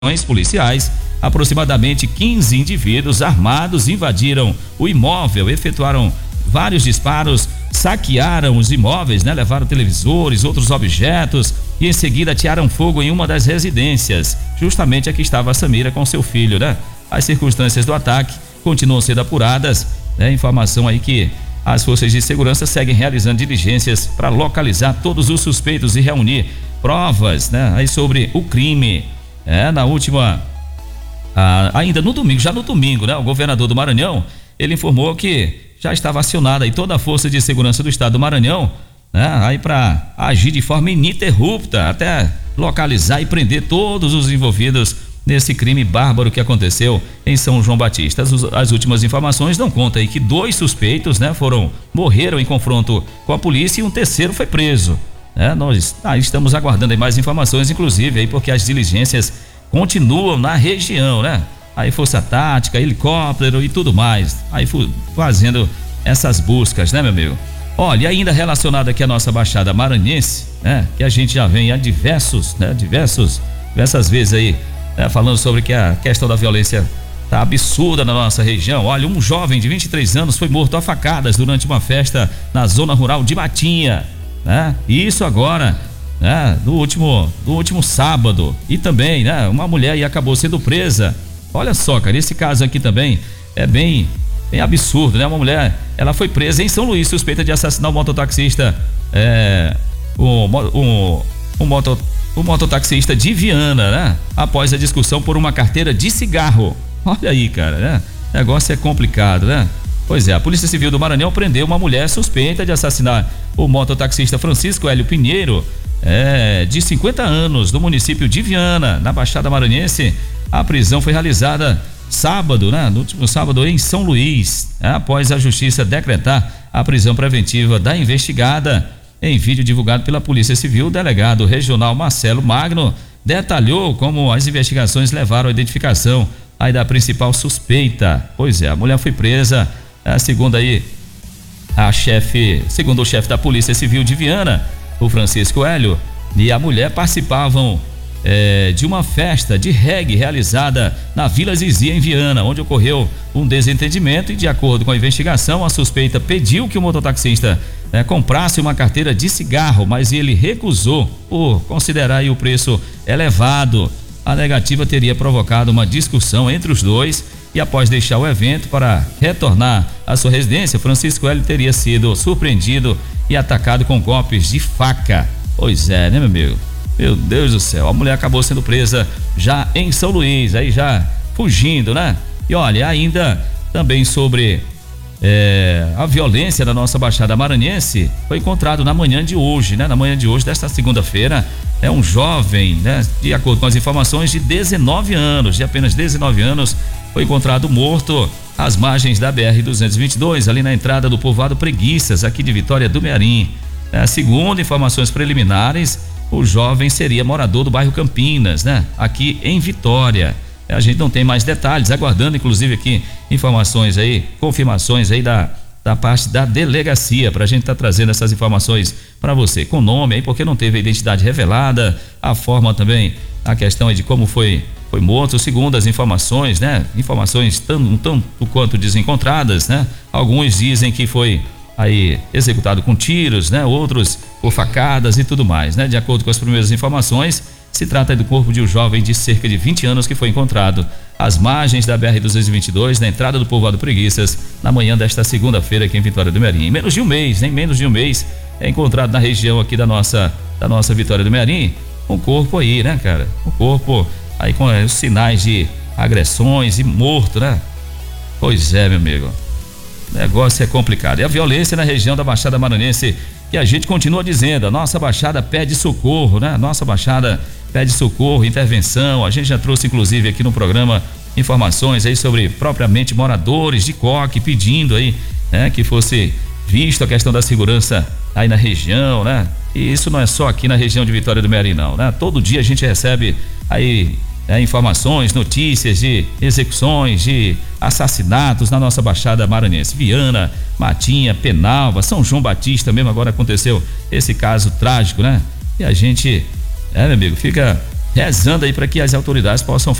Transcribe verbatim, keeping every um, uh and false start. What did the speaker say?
policiais, aproximadamente quinze indivíduos armados invadiram o imóvel, efetuaram vários disparos, saquearam os imóveis, né? Levaram televisores, outros objetos e em seguida atearam fogo em uma das residências. Justamente aqui estava a Samira com seu filho, né? As circunstâncias do ataque continuam sendo apuradas, né? Informação aí que as forças de segurança seguem realizando diligências para localizar todos os suspeitos e reunir provas, né? Aí sobre o crime. É, na última, ah, ainda no domingo, já no domingo, né? O governador do Maranhão, ele informou que já estava acionada aí toda a força de segurança do estado do Maranhão, né? Aí para agir de forma ininterrupta, até localizar e prender todos os envolvidos nesse crime bárbaro que aconteceu em São João Batista. As, as últimas informações dão conta aí que dois suspeitos, né? Foram, morreram em confronto com a polícia e um terceiro foi preso. É, nós ah, estamos aguardando aí mais informações, inclusive aí porque as diligências continuam na região, né? Aí força tática, helicóptero e tudo mais, aí fazendo essas buscas, né, meu amigo? Olha, e ainda relacionado aqui à nossa Baixada Maranhense, né? Que a gente já vem há diversos, né? Diversos, diversas vezes aí, né? Falando sobre que a questão da violência tá absurda na nossa região. Olha, um jovem de vinte e três anos foi morto a facadas durante uma festa na zona rural de Matinha. Né? Isso agora, né? No último, no último sábado. E também, né? Uma mulher aí acabou sendo presa. Olha só, cara, esse caso aqui também é bem, bem absurdo, né? Uma mulher, ela foi presa em São Luís, suspeita de assassinar o mototaxista, é, o, o, o, moto, o mototaxista de Viana, né? Após a discussão por uma carteira de cigarro. Olha aí, cara, né? O negócio é complicado, né? Pois é, a Polícia Civil do Maranhão prendeu uma mulher suspeita de assassinar o mototaxista Francisco Hélio Pinheiro, é, de cinquenta anos, do município de Viana, na Baixada Maranhense. A prisão foi realizada sábado, né? No último sábado em São Luís, né? Após a Justiça decretar a prisão preventiva da investigada. Em vídeo divulgado pela Polícia Civil, o delegado regional Marcelo Magno detalhou como as investigações levaram à identificação aí da principal suspeita. Pois é, a mulher foi presa. A segunda aí, a chefe, segundo o chefe da Polícia Civil de Viana, o Francisco Hélio, e a mulher participavam é, de uma festa de reggae realizada na Vila Zizi, em Viana, onde ocorreu um desentendimento e, de acordo com a investigação, a suspeita pediu que o mototaxista é, comprasse uma carteira de cigarro, mas ele recusou por considerar aí o preço elevado. A negativa teria provocado uma discussão entre os dois e, após deixar o evento para retornar à sua residência, Francisco Hélio teria sido surpreendido e atacado com golpes de faca. Pois é, né, meu amigo? Meu Deus do céu, a mulher acabou sendo presa já em São Luís, aí já fugindo, né? E olha, ainda também sobre é, a violência da nossa Baixada Maranhense, foi encontrado na manhã de hoje, né? Na manhã de hoje, desta segunda-feira, é um jovem, né? De acordo com as informações, de dezenove anos, de apenas dezenove anos, foi encontrado morto às margens da B R duzentos e vinte e dois, ali na entrada do povoado Preguiças, aqui de Vitória do Mearim. É, segundo informações preliminares, o jovem seria morador do bairro Campinas, né? Aqui em Vitória. É, a gente não tem mais detalhes, aguardando inclusive aqui informações aí, confirmações aí da, da parte da delegacia, pra gente estar tá trazendo essas informações para você, com nome aí, porque não teve a identidade revelada, a forma também, a questão aí de como foi foi morto, segundo as informações, né? Informações tanto, tanto quanto desencontradas, né? Alguns dizem que foi aí executado com tiros, né? Outros por facadas e tudo mais, né? De acordo com as primeiras informações, se trata do corpo de um jovem de cerca de vinte anos que foi encontrado às margens da B R duzentos e vinte e dois, na entrada do povoado Preguiças, na manhã desta segunda-feira aqui em Vitória do Mearim. Em menos de um mês, nem menos de um mês, é encontrado na região aqui da nossa, da nossa Vitória do Mearim, um corpo aí, né, cara? Um corpo aí com os sinais de agressões e morto, né? Pois é, meu amigo. O negócio é complicado. E a violência na região da Baixada Maranhense, que a gente continua dizendo, a nossa Baixada pede socorro, né? Nossa Baixada pede socorro, intervenção. A gente já trouxe, inclusive, aqui no programa, informações aí sobre propriamente moradores de Coque pedindo aí, né? Que fosse visto a questão da segurança aí na região, né? E isso não é só aqui na região de Vitória do Mearim, não, né? Todo dia a gente recebe aí É, informações, notícias de execuções, de assassinatos na nossa Baixada Maranhense. Viana, Matinha, Penalva, São João Batista mesmo agora aconteceu esse caso trágico, né? E a gente, é, meu amigo, fica rezando aí para que as autoridades possam